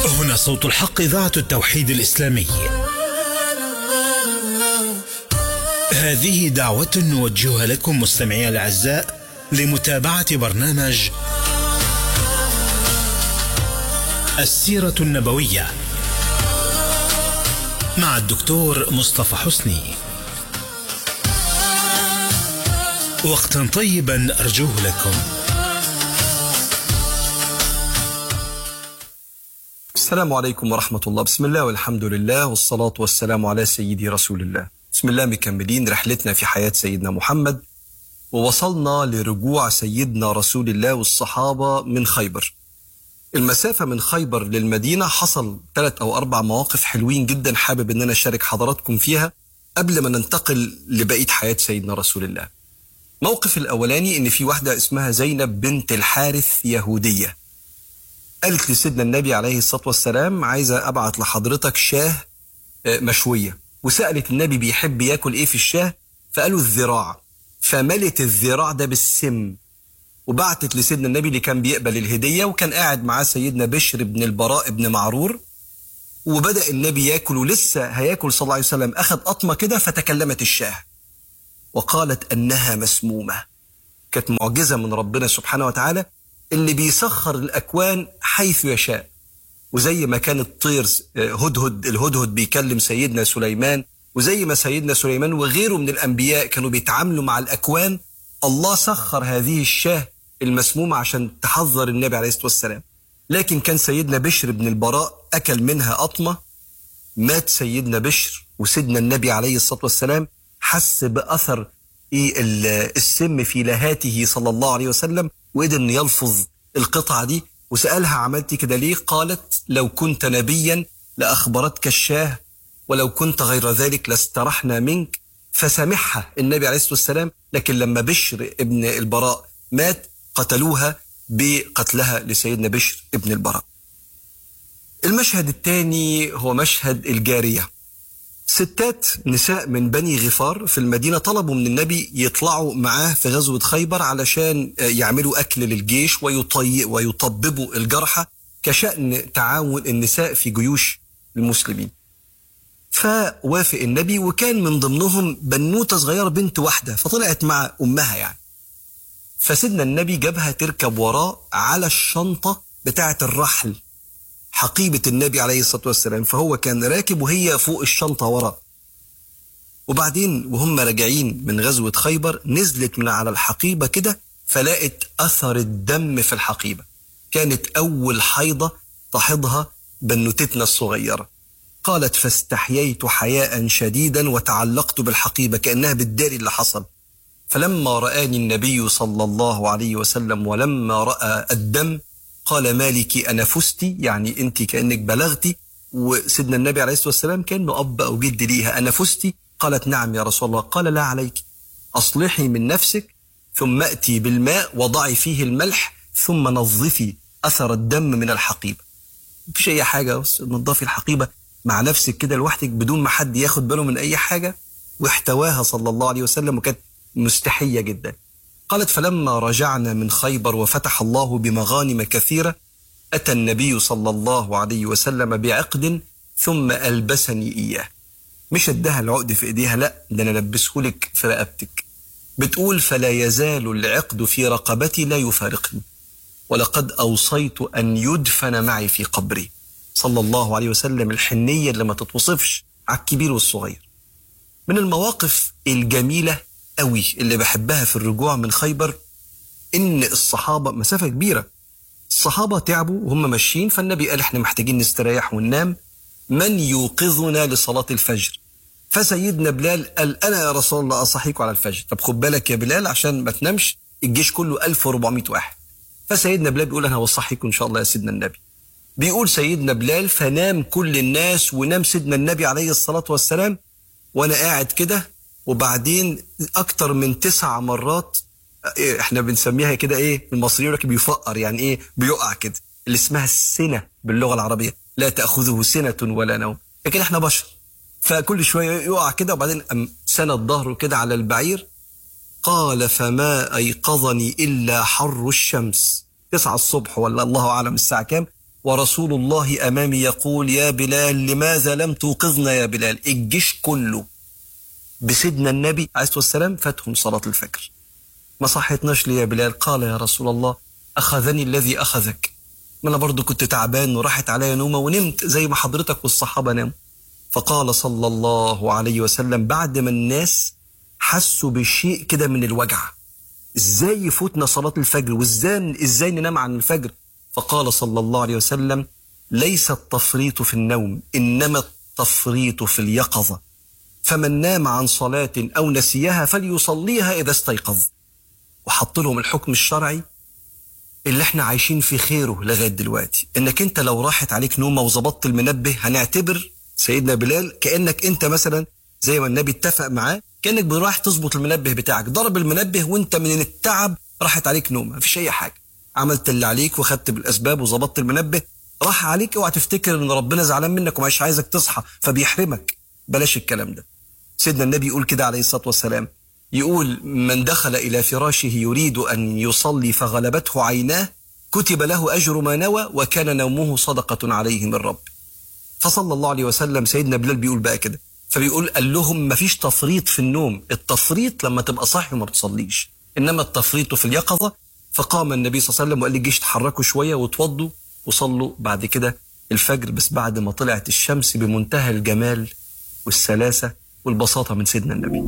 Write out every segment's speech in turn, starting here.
هنا صوت الحق، إذاعة التوحيد الإسلامي. هذه دعوة نوجهها لكم مستمعي الأعزاء لمتابعة برنامج السيرة النبوية مع الدكتور مصطفى حسني. وقتا طيبا أرجوه لكم. السلام عليكم ورحمة الله. بسم الله والحمد لله والصلاة والسلام على سيدي رسول الله. بسم الله مكملين رحلتنا في حياة سيدنا محمد، ووصلنا لرجوع سيدنا رسول الله والصحابة من خيبر. المسافة من خيبر للمدينة حصل 3 أو 4 مواقف حلوين جدا، حابب أن أنا أشارك حضراتكم فيها قبل ما ننتقل لبقية حياة سيدنا رسول الله. موقف الأولاني إن في واحدة اسمها زينب بنت الحارث يهودية، قالت لسيدنا النبي عليه الصلاة والسلام عايزة أبعت لحضرتك شاه مشوية، وسألت النبي بيحب ياكل إيه في الشاه، فقالوا الذراع، فملت الذراع ده بالسم وبعتت لسيدنا النبي اللي كان بيقبل الهدية، وكان قاعد معاه سيدنا بشر بن البراء بن معرور، وبدأ النبي ياكل ولسه هياكل صلى الله عليه وسلم أخذ قطمة كده فتكلمت الشاه وقالت أنها مسمومة. كانت معجزة من ربنا سبحانه وتعالى اللي بيسخر الأكوان حيث يشاء. وزي ما كان الطير الهدهد بيكلم سيدنا سليمان، وزي ما سيدنا سليمان وغيره من الأنبياء كانوا بيتعاملوا مع الأكوان، الله سخر هذه الشاه المسمومة عشان تحذر النبي عليه الصلاة والسلام. لكن كان سيدنا بشر بن البراء أكل منها قطمة، مات سيدنا بشر، وسيدنا النبي عليه الصلاة والسلام حس بأثر السم في لهاته صلى الله عليه وسلم، وقدر أن يلفظ القطعة دي، وسألها عملتي كده ليه؟ قالت لو كنت نبيا لأخبرتك الشاه، ولو كنت غير ذلك لاسترحنا منك. فسامحها النبي عليه الصلاة والسلام، لكن لما بشر ابن البراء مات قتلوها بقتلها لسيدنا بشر ابن البراء. المشهد الثاني هو مشهد الجارية. ستات نساء من بني غفار في المدينة طلبوا من النبي يطلعوا معاه في غزوة خيبر علشان يعملوا أكل للجيش ويطببوا الجرحى كشأن تعاون النساء في جيوش المسلمين. فوافق النبي، وكان من ضمنهم بنوتة صغيرة بنت واحدة، فطلعت مع أمها يعني. فسيدنا النبي جابها تركب وراه على الشنطة بتاعة الرحل، حقيبة النبي عليه الصلاة والسلام، فهو كان راكب وهي فوق الشنطة وراه. وبعدين وهم راجعين من غزوة خيبر نزلت من على الحقيبة كده، فلقت أثر الدم في الحقيبة. كانت أول حيضة تحضها بنوتتنا الصغيرة. قالت فاستحييت حياء شديدا وتعلقت بالحقيبة كأنها بالداري اللي حصل. فلما رآني النبي صلى الله عليه وسلم ولما رأى الدم قال مالك أنا فزتي، يعني أنت كأنك بلغتي. وسيدنا النبي عليه الصلاة والسلام كأنه أب أو جد ليها، أنا فزتي؟ قالت نعم يا رسول الله. قال لا عليك، أصلحي من نفسك ثم أتي بالماء وضعي فيه الملح ثم نظفي أثر الدم من الحقيبة. مفيش أي حاجة، بس نظفي الحقيبة مع نفسك كده لوحدك بدون ما حد ياخد باله من أي حاجة. واحتواها صلى الله عليه وسلم، وكانت مستحية جدا. قالت فلما رجعنا من خيبر وفتح الله بمغانم كثيرة أتى النبي صلى الله عليه وسلم بعقد ثم ألبسني إياه. مش ادها العقد في إيديها، لا، ده أنا لبسه لك في رقبتك. بتقول فلا يزال العقد في رقبتي لا يفارقني، ولقد أوصيت أن يدفن معي في قبري. صلى الله عليه وسلم الحنية اللي ما تتوصفش على الكبير والصغير. من المواقف الجميلة قوي اللي بحبها في الرجوع من خيبر إن الصحابة مسافة كبيرة، الصحابة تعبوا وهم ماشيين، فالنبي قال احنا محتاجين نستريح وننام، من يوقظنا لصلاة الفجر؟ فسيدنا بلال قال أنا يا رسول الله أصحيكم على الفجر. طب خد بالك يا بلال عشان ما تنامش، الجيش كله 1400 واحد. فسيدنا بلال بيقول أنا هوصحيكم إن شاء الله يا سيدنا النبي. بيقول سيدنا بلال فنام كل الناس ونام سيدنا النبي عليه الصلاة والسلام، وأنا قاعد كده. وبعدين أكتر من 9 مرات، احنا بنسميها كده ايه المصريين لك بيفقر، يعني ايه بيقع كده، اللي اسمها السنة باللغة العربية، لا تأخذه سنة ولا نوم، لكن احنا بشر، فكل شوية يقع كده. وبعدين سند ظهره كده على البعير. قال فما أيقظني إلا حر الشمس، 9 الصبح ولا الله أعلم الساعة كام، ورسول الله أمامي يقول يا بلال لماذا لم توقظنا يا بلال؟ الجيش كله بسيدنا النبي عليه الصلاة والسلام فاتهم صلاة الفجر. ما صحيتناش ليه يا بلال؟ قال يا رسول الله أخذني الذي أخذك، ما أنا برضو كنت تعبان وراحت عليا نومة ونمت زي ما حضرتك والصحابة ناموا. فقال صلى الله عليه وسلم بعد ما الناس حسوا بشيء كده من الوجع، ازاي يفوتنا صلاة الفجر وازاي ننام عن الفجر؟ فقال صلى الله عليه وسلم ليس التفريط في النوم إنما التفريط في اليقظة، فمن نام عن صلاة أو نسيها فليصليها إذا استيقظ. وحط لهم الحكم الشرعي اللي احنا عايشين في خيره لغاية دلوقتي، انك انت لو راحت عليك نومة وظبطت المنبه هنعتبر سيدنا بلال كأنك انت مثلا زي ما النبي اتفق معاه، كأنك رايح تظبط المنبه بتاعك، ضرب المنبه وانت من التعب راحت عليك نومة، مفيش اي حاجة، عملت اللي عليك وخدت بالاسباب وظبطت المنبه، راح عليك اوعى تفتكر ان ربنا زعلان منك ومش عايزك تصحى فبيحرمك، بلاش الكلام ده. سيدنا النبي يقول كده عليه الصلاة والسلام، يقول من دخل إلى فراشه يريد أن يصلي فغلبته عيناه كتب له أجر ما نوى وكان نومه صدقة عليه من رب. فصلى الله عليه وسلم سيدنا بلال بيقول بقى كده، فبيقول قال لهم مفيش تفريط في النوم، التفريط لما تبقى صاحي وما بتصليش، إنما التفريط في اليقظة. فقام النبي صلى الله عليه وسلم وقال للجيش تحركوا شوية وتوضوا وصلوا بعد كده الفجر، بس بعد ما طلعت الشمس بمنتهى الجمال والسلاسة والبساطة من سيدنا النبي.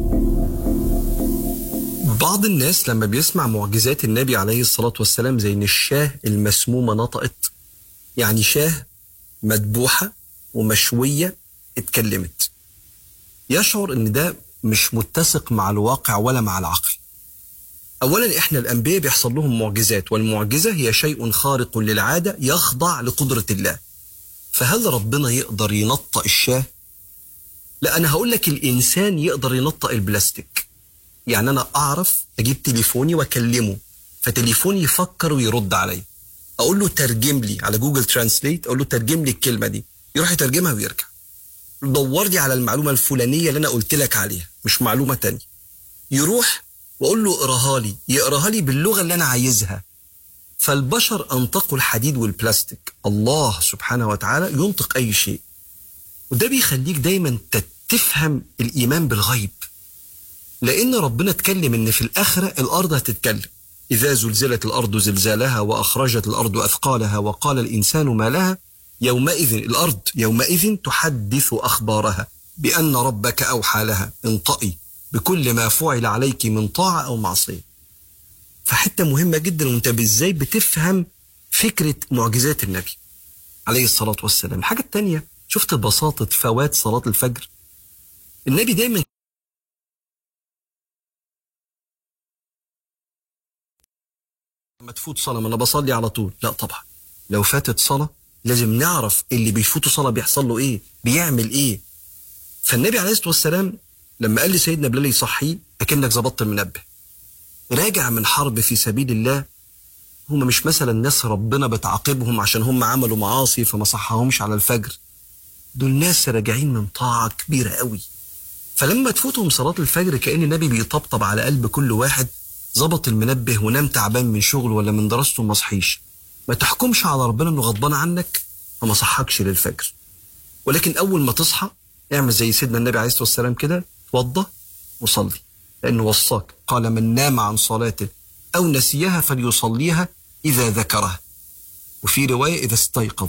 بعض الناس لما بيسمع معجزات النبي عليه الصلاة والسلام زي ان الشاه المسمومة نطقت، يعني شاه مذبوحة ومشوية اتكلمت، يشعر ان ده مش متسق مع الواقع ولا مع العقل. اولا احنا الانبياء بيحصل لهم معجزات، والمعجزة هي شيء خارق للعادة يخضع لقدرة الله. فهل ربنا يقدر ينطق الشاه؟ لا، انا هقول لك الانسان يقدر ينطق البلاستيك. يعني أنا أعرف أجيب تليفوني وأكلمه، فتليفوني يفكر ويرد علي، أقول له ترجم لي على جوجل ترانسليت، أقول له ترجم لي الكلمة دي، يروح يترجمها ويرجع. دور لي على المعلومة الفلانية اللي أنا قلت لك عليها، مش معلومة تانية. يروح وأقول له اقراها لي، يقراها لي باللغة اللي أنا عايزها. فالبشر أنطقوا الحديد والبلاستيك، الله سبحانه وتعالى ينطق أي شيء. وده بيخليك دايما تفهم الإيمان بالغيب، لأن ربنا اتكلم إن في الآخرة الأرض هتتكلم، إذا زلزلت الأرض زلزالها وأخرجت الأرض أثقالها وقال الإنسان ما لها الأرض يومئذ تحدث أخبارها بأن ربك أوحى لها انطقي بكل ما فعل عليك من طاعة أو معصية. فحتى مهمة جدا وانت ازاي بتفهم فكرة معجزات النبي عليه الصلاة والسلام. الحاجة التانية، شفت بساطة فوات صلاة الفجر؟ النبي دايما لما تفوت صلاة ما أنا بصلي على طول، لا طبعا، لو فاتت صلاة لازم نعرف اللي بيفوتوا صلاة بيحصل له إيه، بيعمل إيه. فالنبي عليه الصلاة والسلام لما قال لسيدنا بلال يصحيه أكنك ظبطت المنبه، راجع من حرب في سبيل الله، هم مش مثلا ناس ربنا بتعاقبهم عشان هم عملوا معاصي فما صحهمش على الفجر، دول ناس راجعين من طاعة كبيرة قوي. فلما تفوتهم صلاة الفجر كأن النبي بيطبطب على قلب كل واحد ظبط المنبه ونام تعبان من شغل ولا من دراسته وما صحيش. ما تحكمش على ربنا انه غضبان عنك فما صحكش للفجر، ولكن اول ما تصحى اعمل زي سيدنا النبي عليه الصلاة والسلام كده، توضى وصلي، لانه وصاك قال من نام عن صلاته او نسيها فليصليها اذا ذكرها، وفي رواية اذا استيقظ.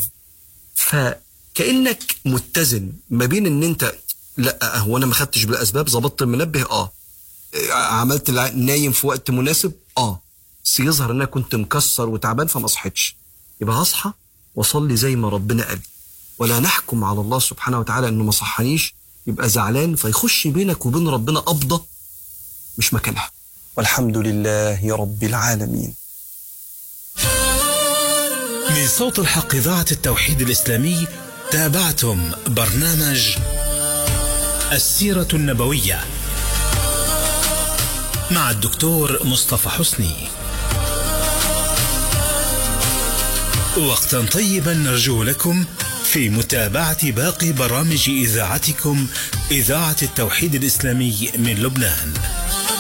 فكأنك متزن ما بين ان انت لا هو انا ما خدتش بالاسباب، ظبطت المنبه عملت نايم في وقت مناسب بس يظهر ان انا كنت مكسر وتعبان فما صحيتش، يبقى هصحى واصلي زي ما ربنا قال، ولا نحكم على الله سبحانه وتعالى انه ما صحانيش يبقى زعلان فيخش بينك وبين ربنا قبضة مش مكانها. والحمد لله رب العالمين. من صوت الحق إذاعة التوحيد الإسلامي تابعتم برنامج السيرة النبوية مع الدكتور مصطفى حسني. وقتا طيبا نرجو لكم في متابعة باقي برامج إذاعتكم إذاعة التوحيد الإسلامي من لبنان.